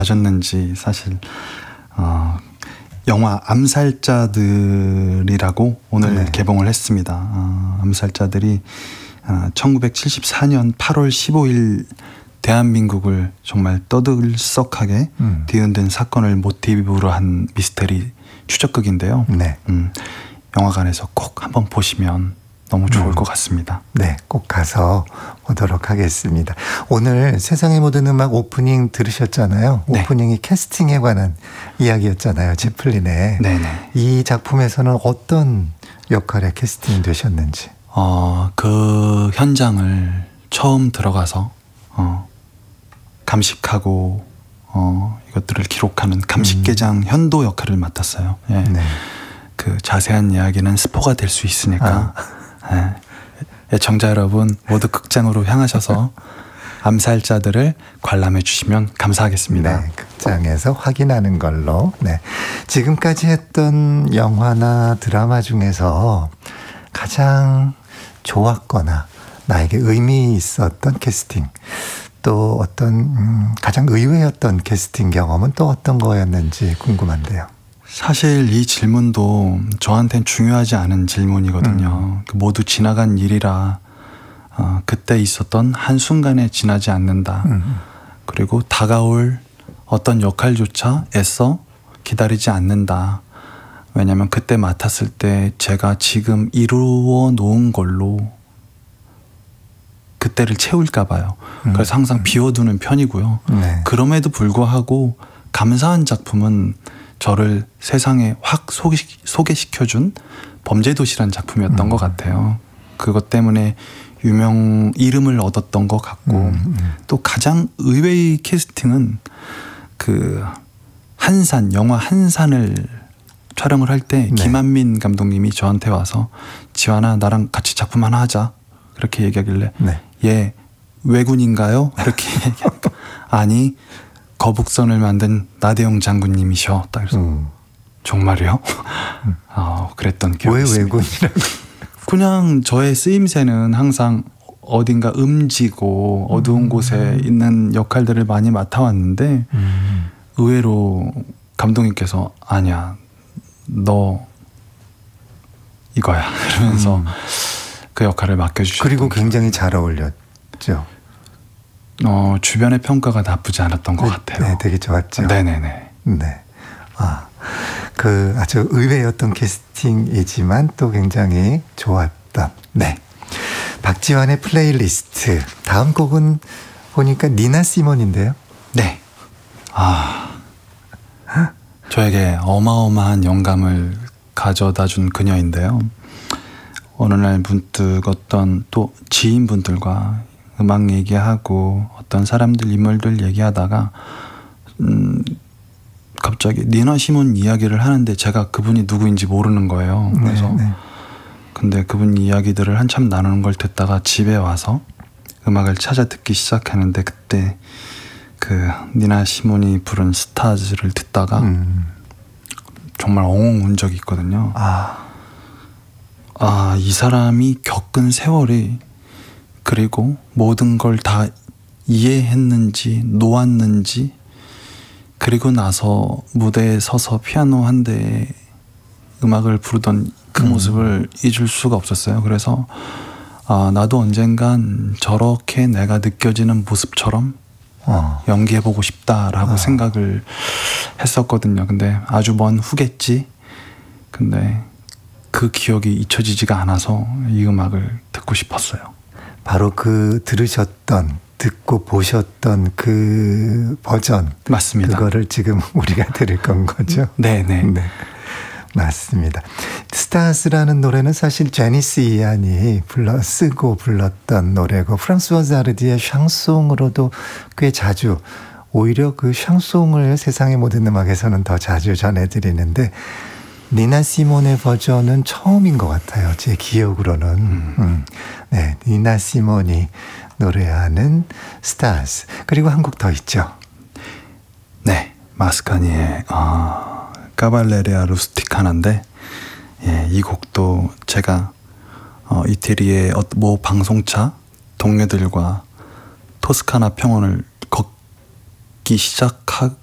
아셨는지 사실 영화 암살자들이라고 오늘 네. 개봉을 했습니다. 암살자들이 1974년 8월 15일 대한민국을 정말 떠들썩하게 뒤흔든 사건을 모티브로 한 미스테리 추적극인데요. 네. 영화관에서 꼭 한번 보시면 너무 좋을 것 같습니다. 네, 꼭 가서 보도록 하겠습니다. 오늘 세상의 모든 음악 오프닝 들으셨잖아요. 네. 오프닝이 캐스팅에 관한 이야기였잖아요. 채플린의. 네네. 이 작품에서는 어떤 역할에 캐스팅 되셨는지. 그 현장을 처음 들어가서 감식하고 이것들을 기록하는 감식계장 현도 역할을 맡았어요. 예. 네. 그 자세한 이야기는 스포가 될 수 있으니까 애청자 여러분 모두 극장으로 향하셔서 암살자들을 관람해 주시면 감사하겠습니다. 네, 극장에서 확인하는 걸로. 네. 지금까지 했던 영화나 드라마 중에서 가장 좋았거나 나에게 의미 있었던 캐스팅, 또 어떤 가장 의외였던 캐스팅 경험은 또 어떤 거였는지 궁금한데요. 사실 이 질문도 저한테는 중요하지 않은 질문이거든요. 모두 지나간 일이라 그때 있었던 한순간에 지나지 않는다. 그리고 다가올 어떤 역할조차 애써 기다리지 않는다. 왜냐하면 그때 맡았을 때 제가 지금 이루어 놓은 걸로 그때를 채울까 봐요. 그래서 항상 비워두는 편이고요. 네. 그럼에도 불구하고 감사한 작품은 저를 세상에 확 소개시켜준 범죄도시라는 작품이었던 것 같아요. 그것 때문에 이름을 얻었던 것 같고 또 가장 의외의 캐스팅은 그 영화 한산을 촬영을 할 때 네. 김한민 감독님이 저한테 와서 지환아 나랑 같이 작품 하나 하자 그렇게 얘기하길래 네. 얘 외군인가요? 이렇게 얘기하니까 아니 거북선을 만든 나대용 장군님이셔. 딱 그래서 정말이요? 그랬던 기억이 왜 있습니다. 외군이라고? 그냥 저의 쓰임새는 항상 어딘가 음지고 어두운 곳에 있는 역할들을 많이 맡아왔는데 의외로 감독님께서 아니야 너 이거야 이러면서 그 역할을 맡겨주셨던 그리고 굉장히 잘 어울렸죠. 주변의 평가가 나쁘지 않았던 것 같아요. 네, 되게 좋았죠. 네네네. 네. 그 아주 의외였던 캐스팅이지만 또 굉장히 좋았던. 네. 박지환의 플레이리스트. 다음 곡은 보니까 니나 시몬인데요. 네. 저에게 어마어마한 영감을 가져다 준 그녀인데요. 어느 날 문득 어떤 또 지인분들과 음악 얘기하고 어떤 사람들 인물들 얘기하다가 갑자기 니나 시몬 이야기를 하는데 제가 그분이 누구인지 모르는 거예요. 그래서 근데 그분 이야기들을 한참 나누는 걸 듣다가 집에 와서 음악을 찾아 듣기 시작하는데 그때 그 니나 시몬이 부른 스타즈를 듣다가 정말 엉엉 운 적이 있거든요. 이 사람이 겪은 세월이 그리고 모든 걸 다 이해했는지 놓았는지 그리고 나서 무대에 서서 피아노 한 대에 음악을 부르던 그 모습을 잊을 수가 없었어요. 그래서 나도 언젠간 저렇게 내가 느껴지는 모습처럼 연기해보고 싶다라고 생각을 했었거든요. 근데 아주 먼 후겠지. 근데 그 기억이 잊혀지지가 않아서 이 음악을 듣고 싶었어요. 바로 그 듣고 보셨던 그 버전. 맞습니다. 그거를 지금 우리가 들을 건 거죠? 네네. 네. 맞습니다. 스타스라는 노래는 사실 제니스 이안이 쓰고 불렀던 노래고 프랑스와 자르디의 샹송으로도 꽤 자주 오히려 그 샹송을 세상의 모든 음악에서는 더 자주 전해드리는데 니나 시몬의 버전은 처음인 것 같아요. 제 기억으로는. 네, 니나 시몬이 노래하는 스타즈. 그리고 한 곡 더 있죠. 네, 마스카니의 까발레리아 루스티카나인데 이 곡도 제가 이태리의 모 방송차 동료들과 토스카나 평원을 걷기 시작하고